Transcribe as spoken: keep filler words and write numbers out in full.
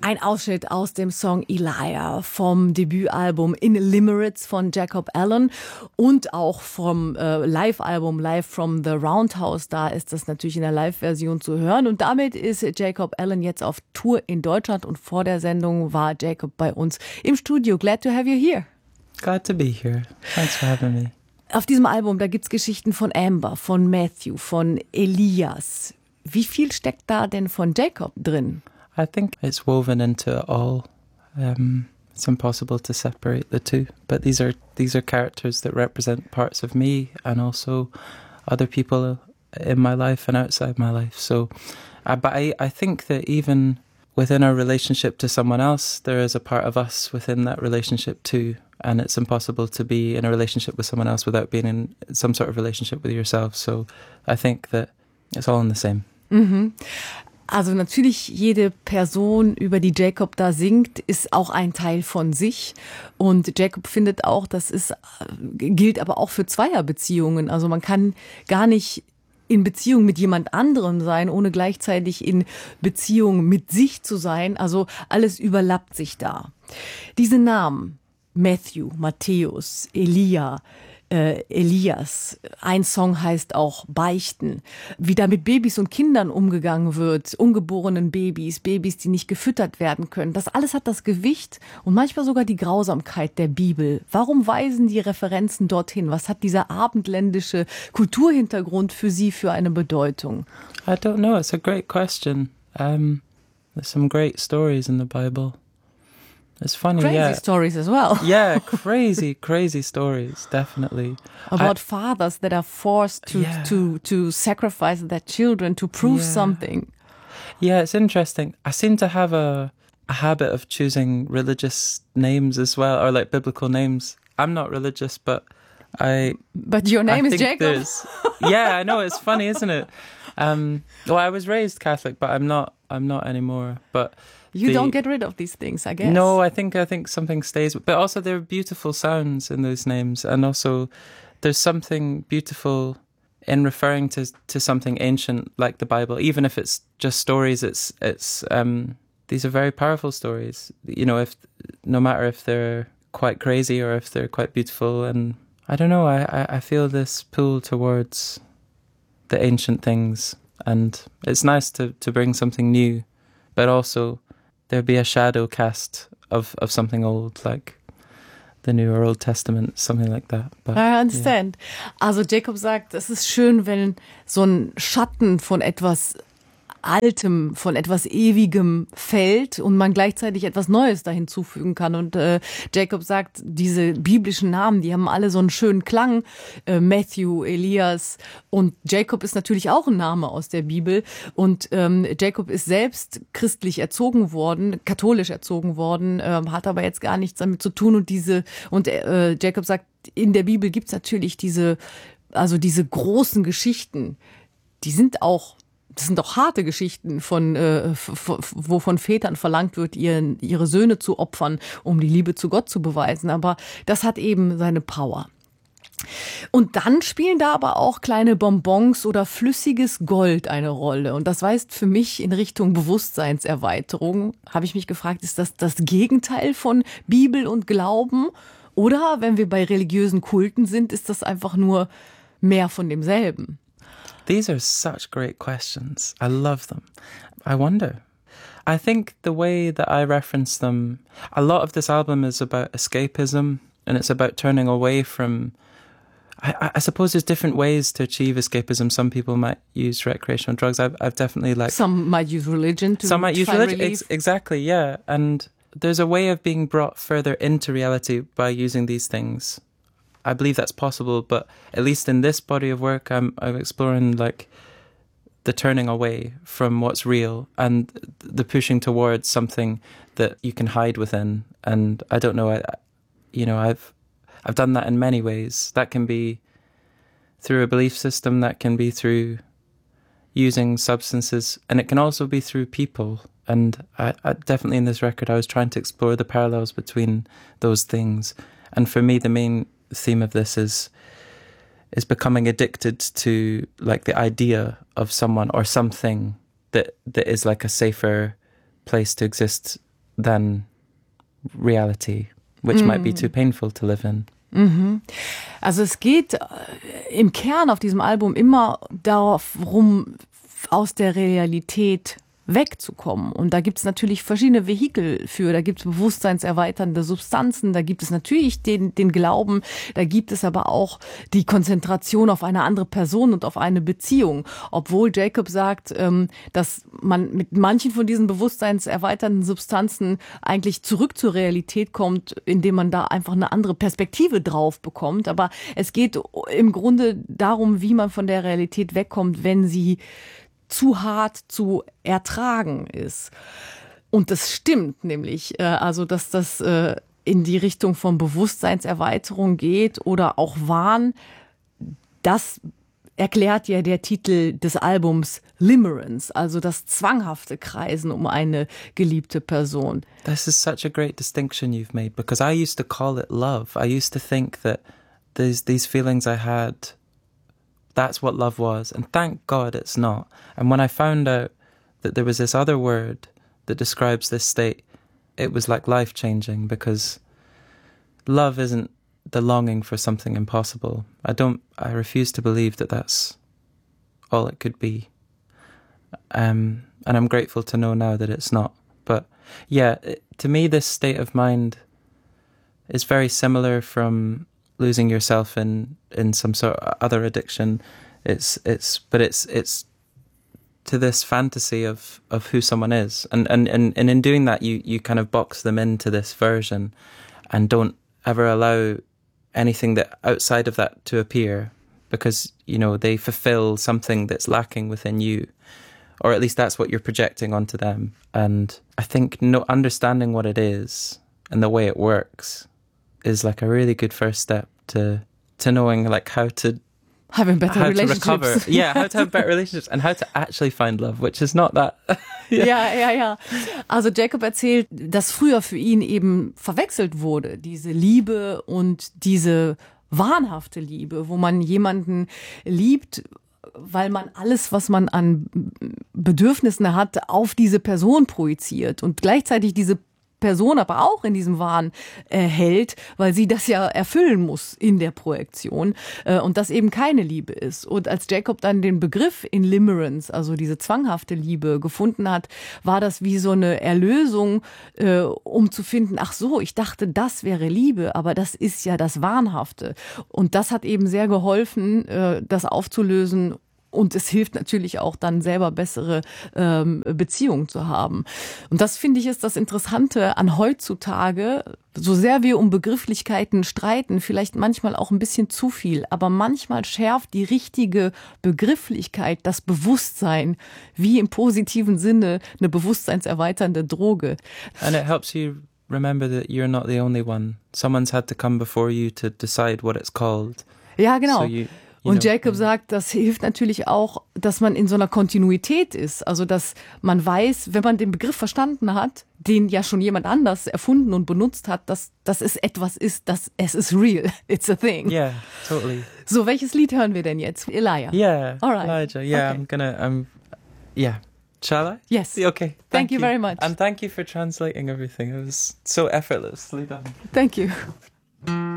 Ein Ausschnitt aus dem Song Elijah vom Debütalbum In Limerence von Jacob Allen und auch vom äh, Live-Album Live from the Roundhouse. Da ist das natürlich in der Live-Version zu hören. Und damit ist Jacob Allen jetzt auf Tour in Deutschland. Und vor der Sendung war Jacob bei uns im Studio. Glad to have you here. Glad to be here. Thanks for having me. Auf diesem Album, da gibt's Geschichten von Amber, von Matthew, von Elias. Wie viel steckt da denn von Jacob drin? I think it's woven into it all. Um, it's impossible to separate the two. But these are these are characters that represent parts of me and also other people in my life and outside my life. So, uh, but I, I think that even within our relationship to someone else, there is a part of us within that relationship too. And it's impossible to be in a relationship with someone else without being in some sort of relationship with yourself. So I think that it's all in the same. Mhm. Also natürlich jede Person, über die Jacob da singt, ist auch ein Teil von sich. Und Jacob findet auch, das ist, gilt aber auch für Zweierbeziehungen. Also man kann gar nicht in Beziehung mit jemand anderem sein, ohne gleichzeitig in Beziehung mit sich zu sein. Also alles überlappt sich da. Diese Namen, Matthew, Matthäus, Elia, Äh, Elias. Ein Song heißt auch Beichten. Wie da mit Babys und Kindern umgegangen wird, ungeborenen Babys, Babys, die nicht gefüttert werden können. Das alles hat das Gewicht und manchmal sogar die Grausamkeit der Bibel. Warum weisen die Referenzen dorthin? Was hat dieser abendländische Kulturhintergrund für Sie für eine Bedeutung? I don't know. It's a great question. Um, there's some great stories in the Bible. It's funny, crazy yeah. stories as well. Yeah, crazy, crazy stories, definitely. About I, fathers that are forced to, yeah. to, to sacrifice their children to prove yeah. something. Yeah, it's interesting. I seem to have a, a habit of choosing religious names as well, or like biblical names. I'm not religious, but I... But your name I is think Jacob. there's- Yeah, I know, it's funny, isn't it? Um, well, I was raised Catholic, but I'm not, I'm not anymore, but... You the- don't get rid of these things, I guess. No, I think I think something stays. But also there are beautiful sounds in those names, and also there's something beautiful in referring to to something ancient like the Bible, even if it's just stories. It's it's um, these are very powerful stories. You know, if no matter if they're quite crazy or if they're quite beautiful, and I don't know. I I, I feel this pull towards the ancient things, and it's nice to to bring something new, but also there'd be a shadow cast of, of something old, like the New or Old Testament, something like that. But, I understand. Yeah. Also Jacob sagt, es ist schön, wenn so ein Schatten von etwas Altem, von etwas Ewigem fällt und man gleichzeitig etwas Neues da hinzufügen kann. Und äh, Jacob sagt, diese biblischen Namen, die haben alle so einen schönen Klang. Äh, Matthew, Elias und Jacob ist natürlich auch ein Name aus der Bibel. Und ähm, Jacob ist selbst christlich erzogen worden, katholisch erzogen worden, äh, hat aber jetzt gar nichts damit zu tun. Und diese und äh, Jacob sagt, in der Bibel gibt's natürlich diese, also diese großen Geschichten, die sind auch Das sind doch harte Geschichten, von, äh, wo von Vätern verlangt wird, ihren, ihre Söhne zu opfern, um die Liebe zu Gott zu beweisen. Aber das hat eben seine Power. Und dann spielen da aber auch kleine Bonbons oder flüssiges Gold eine Rolle. Und das weist für mich in Richtung Bewusstseinserweiterung. Habe ich mich gefragt, ist das das Gegenteil von Bibel und Glauben? Oder wenn wir bei religiösen Kulten sind, ist das einfach nur mehr von demselben? These are such great questions. I love them. I wonder. I think the way that I reference them, a lot of this album is about escapism, and it's about turning away from... I, I suppose there's different ways to achieve escapism. Some people might use recreational drugs. I've, I've definitely like... Some might use religion to Some might use find religion. relief. Ex- exactly, yeah. And there's a way of being brought further into reality by using these things. I believe that's possible, but at least in this body of work, I'm I'm exploring like the turning away from what's real and the pushing towards something that you can hide within. And I don't know, I, you know, I've I've done that in many ways. That can be through a belief system, that can be through using substances, and it can also be through people. And I, I definitely in this record, I was trying to explore the parallels between those things. And for me, the main theme of this is is becoming addicted to like the idea of someone or something that that is like a safer place to exist than reality, which mm. might be too painful to live in. Mhm. Also es geht im Kern auf diesem Album immer darum, aus der Realität wegzukommen. Und da gibt es natürlich verschiedene Vehikel für. Da gibt es bewusstseinserweiternde Substanzen, da gibt es natürlich den, den Glauben, da gibt es aber auch die Konzentration auf eine andere Person und auf eine Beziehung. Obwohl Jacob sagt, dass man mit manchen von diesen bewusstseinserweiternden Substanzen eigentlich zurück zur Realität kommt, indem man da einfach eine andere Perspektive drauf bekommt. Aber es geht im Grunde darum, wie man von der Realität wegkommt, wenn sie zu hart zu ertragen ist. Und das stimmt nämlich, also dass das in die Richtung von Bewusstseinserweiterung geht oder auch Wahn. Das erklärt ja der Titel des Albums Limerence, also das zwanghafte Kreisen um eine geliebte Person. This is such a great distinction you've made, because I used to call it love. I used to think that these, these feelings I had, that's what love was, and thank God it's not. And when I found out that there was this other word that describes this state, it was like life-changing, because love isn't the longing for something impossible. I don't, I refuse to believe that that's all it could be. Um, and I'm grateful to know now that it's not. But yeah, it, to me this state of mind is very similar from losing yourself in, in some sort of other addiction. It's it's but it's it's to this fantasy of, of who someone is. And, and, and, and in doing that you, you kind of box them into this version and don't ever allow anything that outside of that to appear, because, you know, they fulfill something that's lacking within you. Or at least that's what you're projecting onto them. And I think no understanding what it is and the way it works is like a really good first step to to knowing like how to having better how relationships. To recover. Yeah, how to have better relationships and how to actually find love, which is not that. ja. ja, ja, ja. Also Jacob erzählt, dass früher für ihn eben verwechselt wurde, diese Liebe und diese wahnhafte Liebe, wo man jemanden liebt, weil man alles, was man an Bedürfnissen hat, auf diese Person projiziert und gleichzeitig diese Person aber auch in diesem Wahn äh, hält, weil sie das ja erfüllen muss in der Projektion äh, und das eben keine Liebe ist. Und als Jacob dann den Begriff in Limerence, also diese zwanghafte Liebe, gefunden hat, war das wie so eine Erlösung, äh, um zu finden, ach so, ich dachte, das wäre Liebe, aber das ist ja das Wahnhafte. Und das hat eben sehr geholfen, äh, das aufzulösen. Und es hilft natürlich auch dann selber bessere ähm, Beziehungen zu haben. Und das finde ich ist das Interessante an heutzutage, so sehr wir um Begrifflichkeiten streiten, vielleicht manchmal auch ein bisschen zu viel, aber manchmal schärft die richtige Begrifflichkeit das Bewusstsein, wie im positiven Sinne eine bewusstseinserweiternde Droge. And it helps you remember that you're not the only one. Someone's had to come before you to decide what it's called. Ja, genau. So you Und Jacob sagt, das hilft natürlich auch, dass man in so einer Kontinuität ist. Also, dass man weiß, wenn man den Begriff verstanden hat, den ja schon jemand anders erfunden und benutzt hat, dass, dass es etwas ist, dass es ist real. It's a thing. Yeah, totally. So, welches Lied hören wir denn jetzt? Elijah. Yeah, all right. Elijah. Yeah, okay. I'm gonna, um, yeah. Shall I? Yes. Okay. Thank, thank you, you very much. And thank you for translating everything. It was so effortlessly done. Thank you.